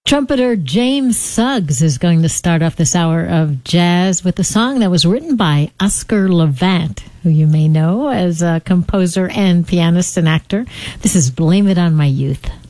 Trumpeter James Suggs is going to start off this hour of jazz with a song that was written by Oscar Levant, who you may know as a composer and pianist and actor. This is Blame It on My Youth.